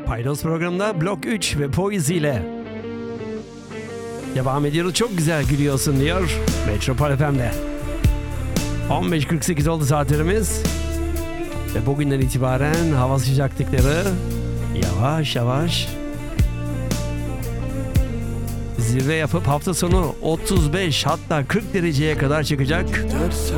Paydos programında Blok 3 ve Poizi ile devam ediyoruz. Çok güzel gülüyorsun diyor Metropol FM'de. 15.48 oldu saatlerimiz. Ve bugünden itibaren hava sıcaklıkları yavaş yavaş zirve yapıp hafta sonu 35 hatta 40 dereceye kadar çıkacak.